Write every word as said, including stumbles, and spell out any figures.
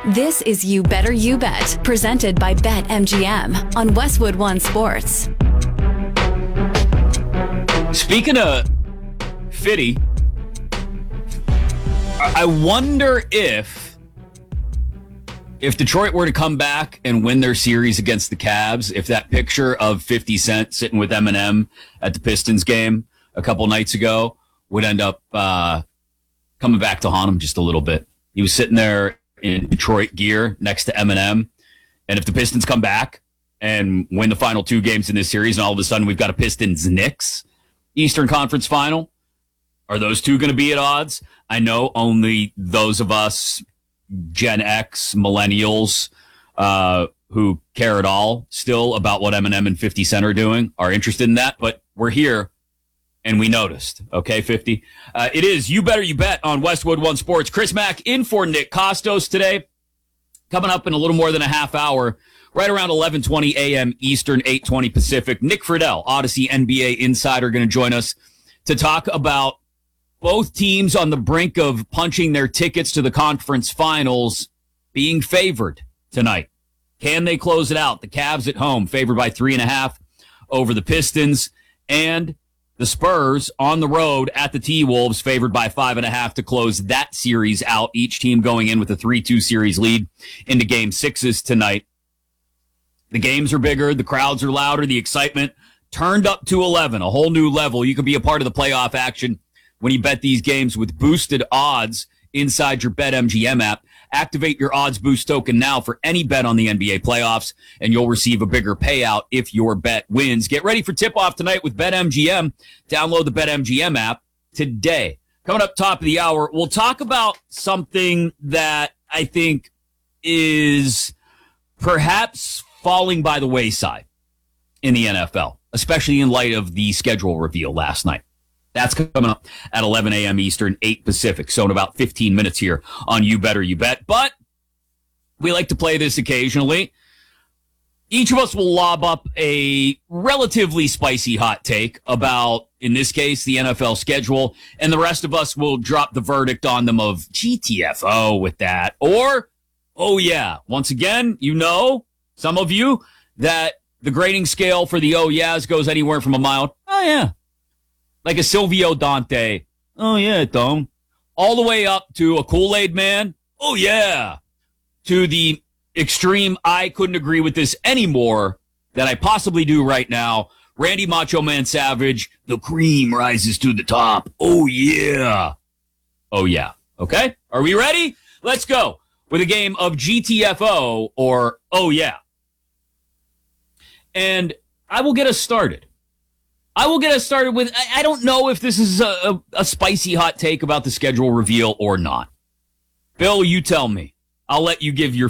This is You Better You Bet, presented by BetMGM on Westwood One Sports. Speaking of Fitty, I wonder if if Detroit were to come back and win their series against the Cavs, if that picture of fifty Cent sitting with Eminem at the Pistons game a couple nights ago would end up uh, coming back to haunt him just a little bit. He was sitting there in Detroit gear next to Eminem, and if the Pistons come back and win the final two games in this series, and all of a sudden we've got a Pistons-Knicks Eastern Conference Final, are those two going to be at odds? I know only those of us Gen X millennials uh, who care at all still about what Eminem and fifty Cent are doing are interested in that, but we're here and we noticed. Okay, fifty. Uh, it is You Better You Bet on Westwood One Sports. Chris Mack in for Nick Costos today. Coming up in a little more than a half hour, right around eleven twenty a.m. Eastern, eight twenty Pacific. Nick Friedel, Odyssey N B A insider, going to join us to talk about both teams on the brink of punching their tickets to the conference finals being favored tonight. Can they close it out? The Cavs at home, favored by three and a half over the Pistons, and the Spurs on the road at the T-Wolves, favored by five and a half to close that series out. Each team going in with a three two series lead into game sixes tonight. The games are bigger. The crowds are louder. The excitement turned up to eleven, a whole new level. You can be a part of the playoff action when you bet these games with boosted odds inside your BetMGM app. Activate your Odds Boost token now for any bet on the N B A playoffs, and you'll receive a bigger payout if your bet wins. Get ready for tip-off tonight with BetMGM. Download the BetMGM app today. Coming up top of the hour, we'll talk about something that I think is perhaps falling by the wayside in the N F L, especially in light of the schedule reveal last night. That's coming up at eleven a.m. Eastern, eight Pacific. So in about fifteen minutes here on You Better You Bet. But we like to play this occasionally. Each of us will lob up a relatively spicy hot take about, in this case, the N F L schedule. And the rest of us will drop the verdict on them of G T F O with that. Or, oh yeah, once again, you know, some of you, that the grading scale for the oh yeahs goes anywhere from a mild, oh yeah, like a Silvio Dante, oh yeah, Tom, all the way up to a Kool-Aid man, oh yeah, to the extreme, I couldn't agree with this anymore that I possibly do right now. Randy Macho Man Savage, the cream rises to the top, oh yeah, oh yeah. Okay, are we ready? Let's go with a game of G T F O or oh yeah. And I will get us started. I will get us started with, I don't know if this is a, a, a spicy hot take about the schedule reveal or not. Bill, you tell me. I'll let you give your